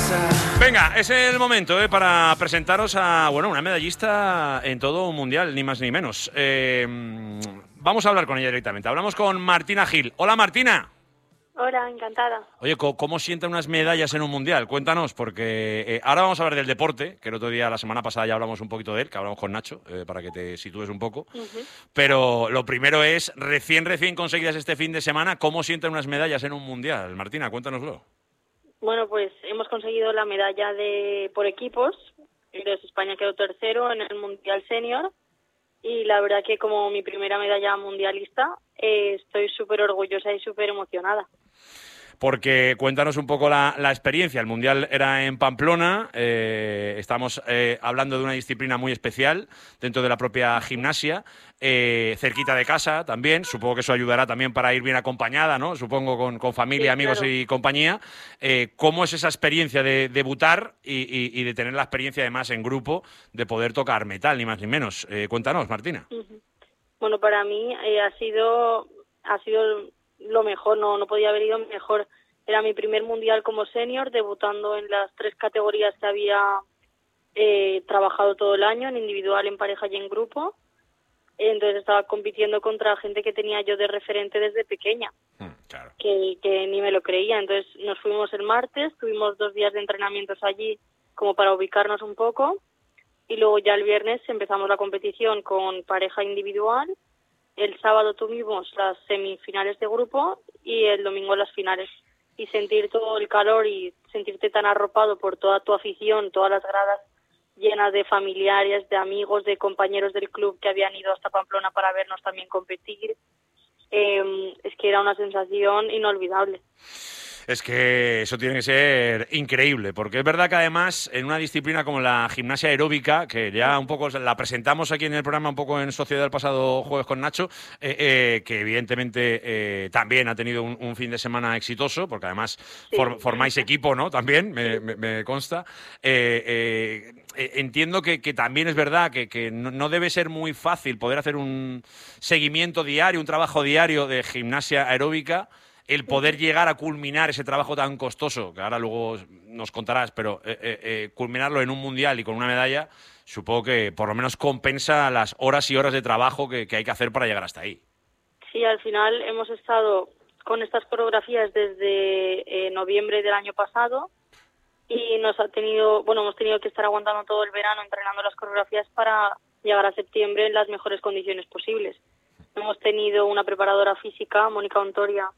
Venga, es el momento para presentaros a una medallista en todo un mundial, ni más ni menos. Vamos a hablar con ella directamente. Hablamos con Martina Gil. Hola, Martina. Hola, encantada. Oye, ¿cómo sientan unas medallas en un mundial? Cuéntanos, porque ahora vamos a hablar del deporte, que el otro día, la semana pasada, ya hablamos un poquito de él, que hablamos con Nacho, para que te sitúes un poco. Pero lo primero es, recién conseguidas este fin de semana, ¿cómo sientan unas medallas en un mundial? Martina, cuéntanoslo. Bueno, pues hemos conseguido la medalla por equipos. Entonces España quedó tercero en el Mundial Senior. Y la verdad que como mi primera medalla mundialista, estoy súper orgullosa y súper emocionada. Porque cuéntanos un poco la experiencia. El Mundial era en Pamplona, estamos hablando de una disciplina muy especial dentro de la propia gimnasia, cerquita de casa también, supongo que eso ayudará también para ir bien acompañada, ¿no? Supongo con familia, sí, amigos, claro, y compañía. ¿Cómo es esa experiencia de debutar y de tener la experiencia además en grupo de poder tocar metal, ni más ni menos? Cuéntanos, Martina. Bueno, para mí ha sido lo mejor, no podía haber ido mejor. Era mi primer mundial como senior, debutando en las 3 categorías que había trabajado todo el año, en individual, en pareja y en grupo. Entonces estaba compitiendo contra gente que tenía yo de referente desde pequeña, claro, que ni me lo creía. Entonces nos fuimos el martes, tuvimos 2 días de entrenamientos allí como para ubicarnos un poco, y luego ya el viernes empezamos la competición con pareja individual. El sábado tuvimos las semifinales de grupo y el domingo las finales. Y sentir todo el calor y sentirte tan arropado por toda tu afición, todas las gradas llenas de familiares, de amigos, de compañeros del club que habían ido hasta Pamplona para vernos también competir, es que era una sensación inolvidable. Es que eso tiene que ser increíble, porque es verdad que además en una disciplina como la gimnasia aeróbica, que ya un poco la presentamos aquí en el programa un poco en Sociedad el pasado jueves con Nacho, que evidentemente también ha tenido un fin de semana exitoso, porque además sí, formáis equipo, ¿no? También, me consta. Entiendo que también es verdad que no debe ser muy fácil poder hacer un seguimiento diario, un trabajo diario de gimnasia aeróbica, el poder llegar a culminar ese trabajo tan costoso, que ahora luego nos contarás, pero culminarlo en un mundial y con una medalla, supongo que por lo menos compensa las horas y horas de trabajo que hay que hacer para llegar hasta ahí. Sí, al final hemos estado con estas coreografías desde noviembre del año pasado y hemos tenido que estar aguantando todo el verano entrenando las coreografías para llegar a septiembre en las mejores condiciones posibles. Hemos tenido una preparadora física, Mónica Ontoria,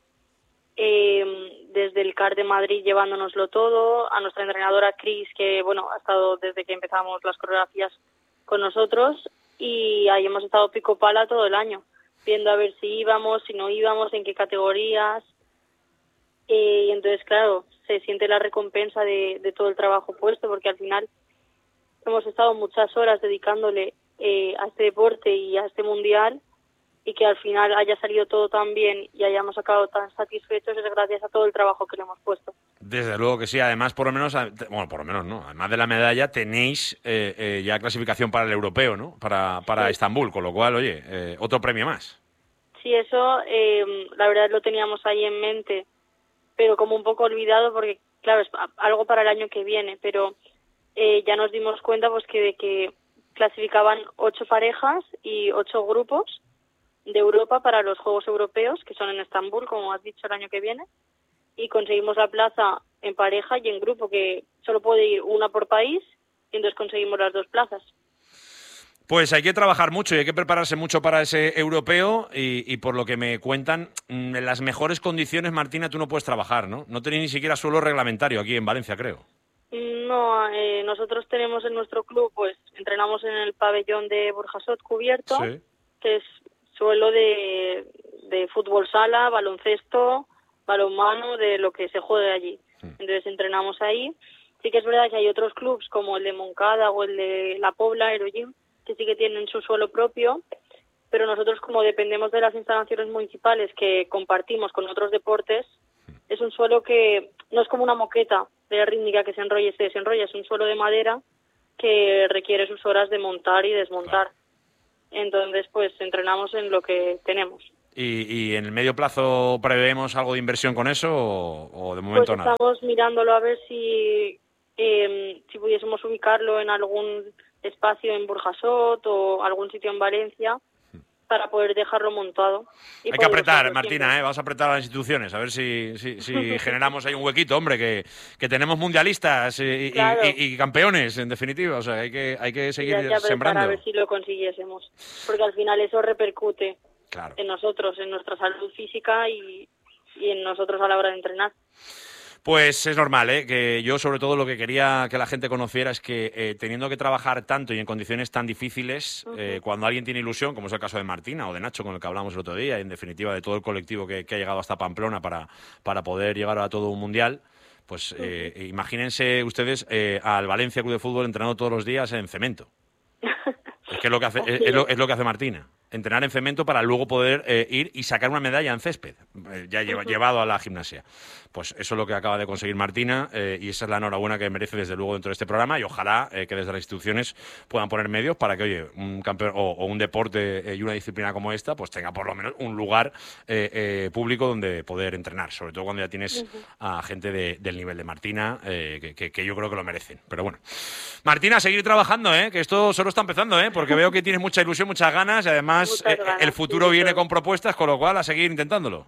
desde el CAR de Madrid llevándonoslo todo, a nuestra entrenadora Cris, que ha estado desde que empezamos las coreografías con nosotros, y ahí hemos estado pico pala todo el año, viendo a ver si íbamos, si no íbamos, en qué categorías, y entonces claro, se siente la recompensa de todo el trabajo puesto, porque al final hemos estado muchas horas dedicándole a este deporte y a este mundial, y que al final haya salido todo tan bien y hayamos acabado tan satisfechos es gracias a todo el trabajo que le hemos puesto. Desde luego que sí, además por lo menos no, además de la medalla tenéis ya clasificación para el europeo, ¿no? Para sí, Estambul, con lo cual, oye, otro premio más. Sí, eso la verdad lo teníamos ahí en mente, pero como un poco olvidado porque, claro, es algo para el año que viene, pero ya nos dimos cuenta pues que clasificaban 8 parejas y 8 grupos de Europa para los Juegos Europeos, que son en Estambul, como has dicho, el año que viene, y conseguimos la plaza en pareja y en grupo, que solo puede ir una por país, y entonces conseguimos las 2 plazas. Pues hay que trabajar mucho y hay que prepararse mucho para ese europeo y por lo que me cuentan, en las mejores condiciones, Martina, tú no puedes trabajar, ¿no? No tenéis ni siquiera suelo reglamentario aquí en Valencia, creo. No, nosotros tenemos en nuestro club, pues entrenamos en el pabellón de Burjasot cubierto, sí, que es suelo de fútbol sala, baloncesto, balonmano, de lo que se juegue allí. Entonces entrenamos ahí. Sí que es verdad que hay otros clubs como el de Moncada o el de La Pobla, Aerogym, que sí que tienen su suelo propio, pero nosotros, como dependemos de las instalaciones municipales que compartimos con otros deportes, es un suelo que no es como una moqueta de rítmica que se enrolla y se desenrolla, es un suelo de madera que requiere sus horas de montar y desmontar. Claro. Entonces, pues entrenamos en lo que tenemos. ¿Y en el medio plazo prevemos algo de inversión con eso o de momento pues nada? Estamos mirándolo a ver si si pudiésemos ubicarlo en algún espacio en Burjasot o algún sitio en Valencia para poder dejarlo montado. Hay que apretar, Martina, vamos a apretar a las instituciones, a ver si generamos ahí un huequito, hombre, que tenemos mundialistas claro. y campeones, en definitiva. O sea, hay que seguir sembrando. A ver si lo consiguiésemos, porque al final eso repercute en nosotros, en nuestra salud física y en nosotros a la hora de entrenar. Pues es normal, que yo sobre todo lo que quería que la gente conociera es que teniendo que trabajar tanto y en condiciones tan difíciles, cuando alguien tiene ilusión, como es el caso de Martina o de Nacho con el que hablamos el otro día, y en definitiva de todo el colectivo que ha llegado hasta Pamplona para poder llegar a todo un mundial, pues imagínense ustedes al Valencia Club de Fútbol entrenando todos los días en cemento. Es que es lo que hace, es lo que hace Martina. Entrenar en cemento para luego poder ir y sacar una medalla en césped, ya llevado a la gimnasia. Pues eso es lo que acaba de conseguir Martina y esa es la enhorabuena que merece desde luego dentro de este programa y ojalá que desde las instituciones puedan poner medios para que, oye, un campeón o un deporte y una disciplina como esta pues tenga por lo menos un lugar público donde poder entrenar, sobre todo cuando ya tienes a gente del nivel de Martina, que yo creo que lo merecen. Pero bueno, Martina, a seguir trabajando, que esto solo está empezando, porque veo que tienes mucha ilusión, muchas ganas y además el futuro viene con propuestas, con lo cual a seguir intentándolo.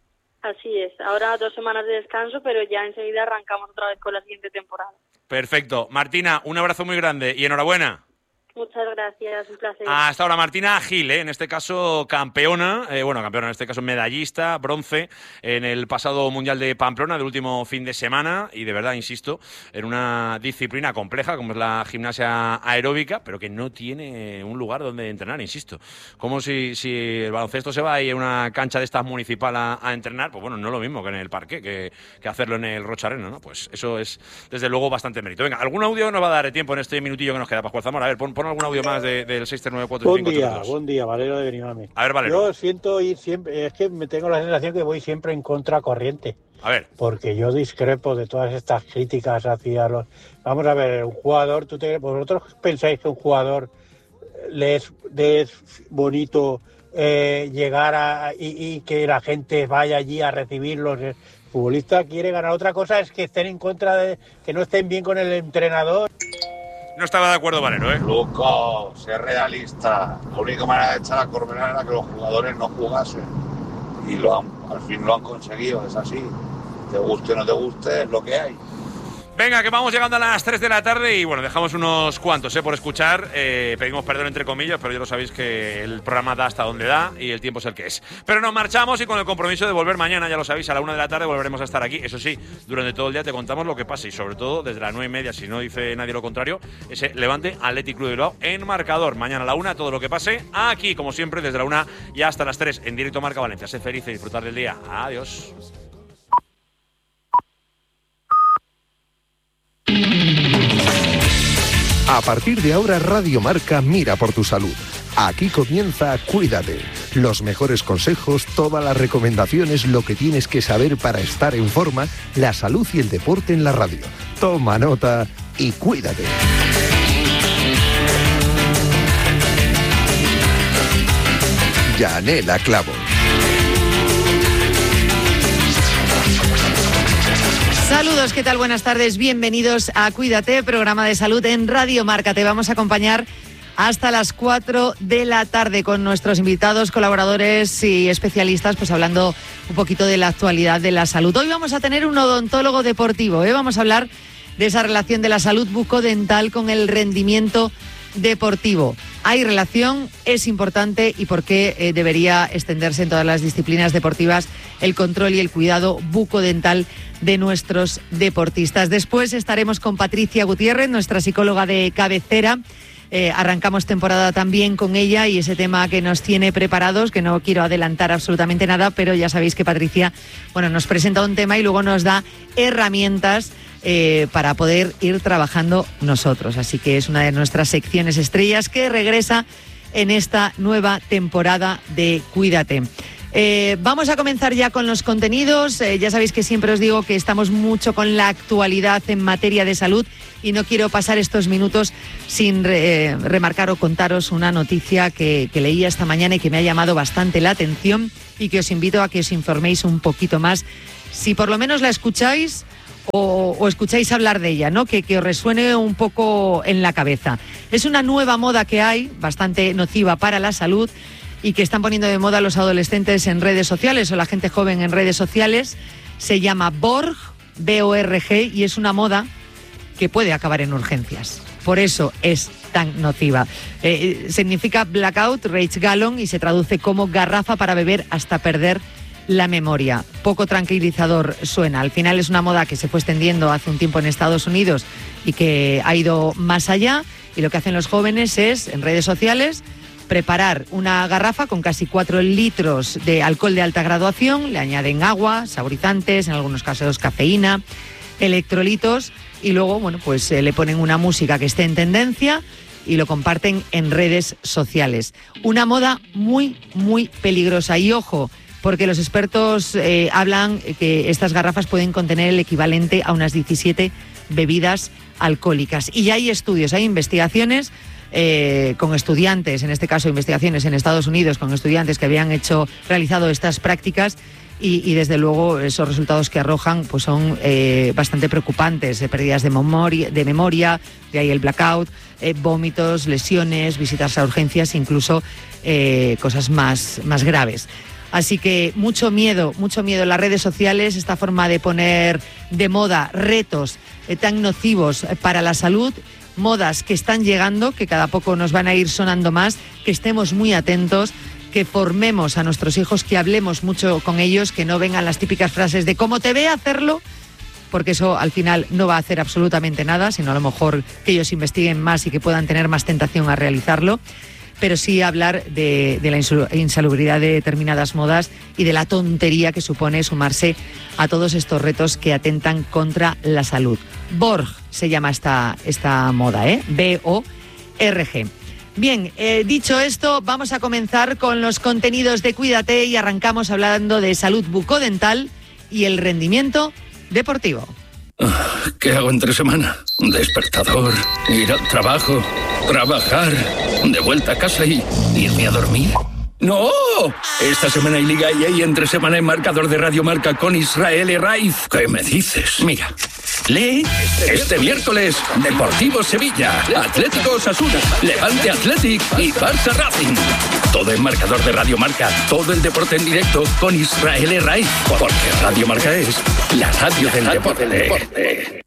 Así es, ahora 2 semanas de descanso, pero ya enseguida arrancamos otra vez con la siguiente temporada. Perfecto. Martina, un abrazo muy grande y enhorabuena. Muchas gracias, un placer. Hasta ahora Martina Gil, en este caso campeona, campeona, en este caso medallista, bronce, en el pasado Mundial de Pamplona, del último fin de semana, y de verdad, insisto, en una disciplina compleja como es la gimnasia aeróbica, pero que no tiene un lugar donde entrenar, insisto. Como si el baloncesto se va a ir a una cancha de estas municipal a entrenar, pues bueno, no es lo mismo que en el parque, que hacerlo en el Rocha Arena, ¿no? Pues eso es, desde luego, bastante mérito. Venga, algún audio nos va a dar tiempo en este minutillo que nos queda, Pascual Zamora. A ver, pon algún audio más del 6394582. Buen día, Valero de Benimame. A ver, Valero. Yo siento ir siempre, es que me tengo la sensación que voy siempre en contracorriente. A ver. Porque yo discrepo de todas estas críticas hacia los... Vamos a ver, un jugador, ¿vosotros pensáis que un jugador le es bonito llegar y que la gente vaya allí a recibirlos? El futbolista quiere ganar. Otra cosa es que estén en contra de... que no estén bien con el entrenador. No estaba de acuerdo Valero, Luco, sé realista. La única manera de echar a Corberán era que los jugadores no jugasen. Y al fin lo han conseguido, es así. Te guste o no te guste, es lo que hay. Venga, que vamos llegando a las 3 de la tarde y bueno, dejamos unos cuantos por escuchar. Pedimos perdón entre comillas, pero ya lo sabéis que el programa da hasta donde da y el tiempo es el que es. Pero nos marchamos y con el compromiso de volver mañana, ya lo sabéis, a la 1 de la tarde volveremos a estar aquí. Eso sí, durante todo el día te contamos lo que pase y sobre todo desde las 9:30, si no dice nadie lo contrario, ese Levante Athletic Club de Bilbao en marcador. Mañana a la 1, todo lo que pase aquí, como siempre, desde la 1 y hasta las 3 en directo Marca Valencia. Sé feliz y disfrutar del día. Adiós. A partir de ahora, Radio Marca mira por tu salud. Aquí comienza Cuídate. Los mejores consejos, todas las recomendaciones, lo que tienes que saber para estar en forma, la salud y el deporte en la radio. Toma nota y cuídate. Yanela Clavo. Saludos, ¿qué tal? Buenas tardes, bienvenidos a Cuídate, programa de salud en Radio Marca. Te vamos a acompañar hasta las 4 de la tarde con nuestros invitados, colaboradores y especialistas, pues hablando un poquito de la actualidad de la salud. Hoy vamos a tener un odontólogo deportivo, Vamos a hablar de esa relación de la salud bucodental con el rendimiento deportivo. ¿Hay relación? ¿Es importante? ¿Y por qué debería extenderse en todas las disciplinas deportivas el control y el cuidado bucodental de nuestros deportistas? Después estaremos con Patricia Gutiérrez, nuestra psicóloga de cabecera. Arrancamos temporada también con ella y ese tema que nos tiene preparados, que no quiero adelantar absolutamente nada, pero ya sabéis que Patricia, nos presenta un tema y luego nos da herramientas para poder ir trabajando nosotros. Así que es una de nuestras secciones estrellas que regresa en esta nueva temporada de Cuídate. Vamos a comenzar ya con los contenidos. Ya sabéis que siempre os digo que estamos mucho con la actualidad en materia de salud y no quiero pasar estos minutos sin remarcar o contaros una noticia que leí esta mañana y que me ha llamado bastante la atención y que os invito a que os informéis un poquito más. Si por lo menos la escucháis, o escucháis hablar de ella, ¿no? Que os resuene un poco en la cabeza. Es una nueva moda que hay, bastante nociva para la salud, y que están poniendo de moda los adolescentes en redes sociales o la gente joven en redes sociales. Se llama Borg, B-O-R-G, y es una moda que puede acabar en urgencias. Por eso es tan nociva. Significa Blackout, Rage Gallon, y se traduce como garrafa para beber hasta perder la memoria. Poco tranquilizador suena. Al final es una moda que se fue extendiendo hace un tiempo en Estados Unidos y que ha ido más allá, y lo que hacen los jóvenes es, en redes sociales, preparar una garrafa con casi 4 litros de alcohol de alta graduación, le añaden agua, saborizantes, en algunos casos cafeína, electrolitos, y luego, bueno, pues le ponen una música que esté en tendencia y lo comparten en redes sociales. Una moda muy, muy peligrosa. Y ojo, porque los expertos hablan que estas garrafas pueden contener el equivalente a unas 17 bebidas alcohólicas. Y ya hay estudios, hay investigaciones con estudiantes, en este caso investigaciones en Estados Unidos, con estudiantes que habían realizado estas prácticas, y desde luego esos resultados que arrojan pues son bastante preocupantes. Pérdidas de memoria, de ahí el blackout, vómitos, lesiones, visitas a urgencias, incluso cosas más graves. Así que mucho miedo en las redes sociales, esta forma de poner de moda retos tan nocivos para la salud, modas que están llegando, que cada poco nos van a ir sonando más, que estemos muy atentos, que formemos a nuestros hijos, que hablemos mucho con ellos, que no vengan las típicas frases de cómo te ve hacerlo, porque eso al final no va a hacer absolutamente nada, sino a lo mejor que ellos investiguen más y que puedan tener más tentación a realizarlo. Pero sí hablar de la insalubridad de determinadas modas y de la tontería que supone sumarse a todos estos retos que atentan contra la salud. Borg se llama esta moda, B-O-R-G. Bien, dicho esto, vamos a comenzar con los contenidos de Cuídate y arrancamos hablando de salud bucodental y el rendimiento deportivo. ¿Qué hago entre semana? Despertador, ir al trabajo, trabajar, de vuelta a casa y irme a dormir. ¡No! Esta semana hay Liga y entre semana hay marcador de Radio Marca con Israel Raiz. ¿Qué me dices? Mira, lee este miércoles Deportivo Sevilla, Atlético Osasuna, Levante Athletic y Barça Racing. Todo en marcador de Radio Marca, todo el deporte en directo con Israel Raiz. Porque Radio Marca es la radio del deporte.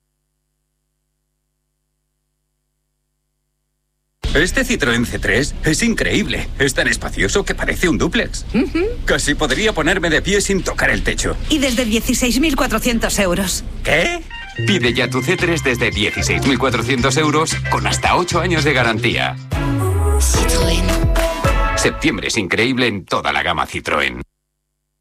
Este Citroën C3 es increíble. Es tan espacioso que parece un dúplex. Casi podría ponerme de pie sin tocar el techo. Y desde 16.400 euros. ¿Qué? Pide ya tu C3 desde 16.400 euros con hasta 8 años de garantía. Citroën. Septiembre es increíble en toda la gama Citroën.